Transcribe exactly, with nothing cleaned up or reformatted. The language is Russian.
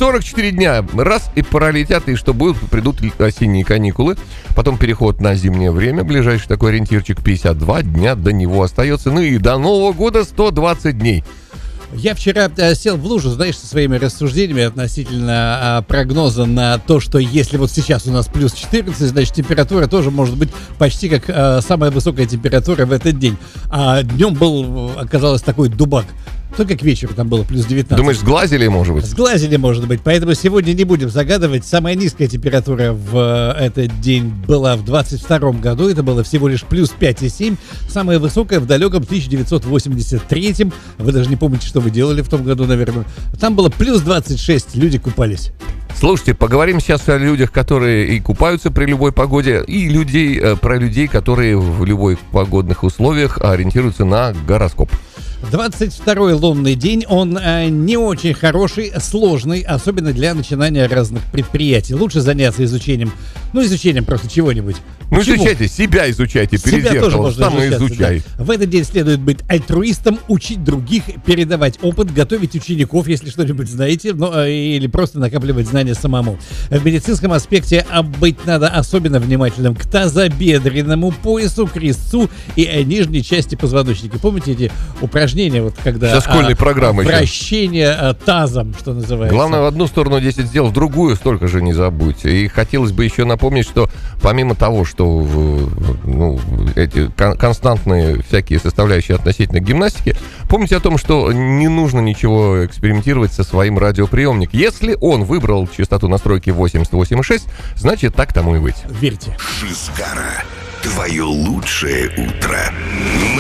сорок четыре дня. Раз и пролетят, и что будет, придут осенние каникулы. Потом переход на зимнее время. Ближайший такой ориентирчик пятьдесят два дня до него остается. Ну и до Нового года сто двадцать дней. Я вчера э, сел в лужу, знаешь, со своими рассуждениями относительно э, прогноза на то, что если вот сейчас у нас плюс четырнадцать, значит, температура тоже может быть почти как э, самая высокая температура в этот день. А днем был, оказалось, такой дубак. Только к вечеру там было плюс девятнадцать. Думаешь, сглазили, может быть? Сглазили, может быть. Поэтому сегодня не будем загадывать. Самая низкая температура в э, этот день была в двадцать втором году. Это было всего лишь плюс пять и семь. Самая высокая в далеком тысяча девятьсот восемьдесят третьем. Вы даже не помните, что вы делали в том году, наверное. Там было плюс двадцать шесть. Люди купались. Слушайте, поговорим сейчас о людях, которые и купаются при любой погоде, и людей, э, про людей, которые в любых погодных условиях ориентируются на гороскоп. двадцать второй лунный день, он э, не очень хороший, сложный, особенно для начинания разных предприятий. Лучше заняться изучением, ну, изучением просто чего-нибудь. Ну, Почему? изучайте, себя изучайте, перед Себя тоже зеркалом, можно сам и изучаться, изучай. да. В этот день следует быть альтруистом, учить других, передавать опыт, готовить учеников, если что-нибудь знаете, ну, э, или просто накапливать знания самому. В медицинском аспекте а, быть надо особенно внимательным к тазобедренному поясу, крестцу и э, нижней части позвоночника. Помните эти упражнения, вот когда Со школьной а, программы еще. вращение а, тазом, что называется. Главное, в одну сторону десять сделал, в другую столько же не забудьте. И хотелось бы еще напомнить, что помимо того, что ну, эти кон- константные всякие составляющие относительно гимнастики, помните о том, что не нужно ничего экспериментировать со своим радиоприемником. Если он выбрал частоту настройки восемьдесят восемь и шесть, значит, так тому и быть. Верьте. Шизгара. Твое лучшее утро.